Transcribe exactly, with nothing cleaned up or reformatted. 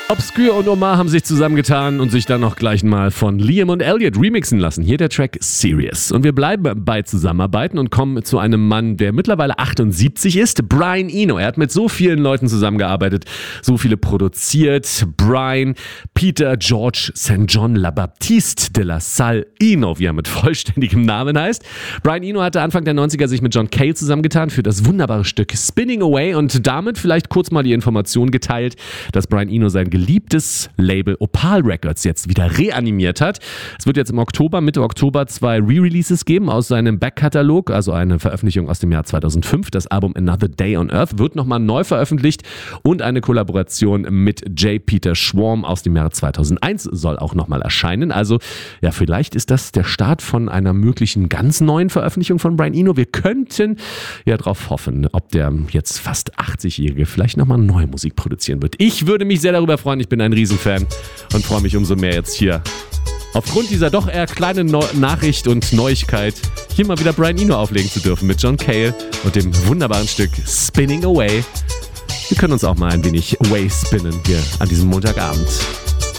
Obscure und Omar haben sich zusammengetan und sich dann noch gleich mal von Liam und Elliot remixen lassen. Hier der Track Serious. Und wir bleiben bei Zusammenarbeiten und kommen zu einem Mann, der mittlerweile achtundsiebzig ist, Brian Eno. Er hat mit so vielen Leuten zusammengearbeitet, so viele produziert. Brian, Peter George Saint John La Baptiste de la Salle Eno, wie er mit vollständigem Namen heißt. Brian Eno hatte Anfang der neunziger sich mit John Cale zusammengetan für das wunderbare Stück Spinning Away und damit vielleicht kurz mal die Information geteilt, dass Brian Eno sein geliebtes Label Opal Records jetzt wieder reanimiert hat. Es wird jetzt im Oktober, Mitte Oktober zwei Re-Releases geben aus seinem Backkatalog, also eine Veröffentlichung aus dem Jahr zweitausendfünf. Das Album Another Day on Earth wird nochmal neu veröffentlicht und eine Kollaboration mit J. Peter Schwarm aus dem Jahre zweitausendeins soll auch nochmal erscheinen. Also ja, vielleicht ist das der Start von einer möglichen ganz neuen Veröffentlichung von Brian Eno. Wir könnten ja drauf hoffen, ob der jetzt fast achtzigjährige vielleicht nochmal neue Musik produzieren wird. Ich würde mich sehr darüber freuen. Ich bin ein Riesenfan und freue mich umso mehr jetzt hier aufgrund dieser doch eher kleinen no- Nachricht und Neuigkeit hier mal wieder Brian Eno auflegen zu dürfen mit John Cale und dem wunderbaren Stück Spinning Away. Wir können uns auch mal ein wenig away spinnen hier an diesem Montagabend.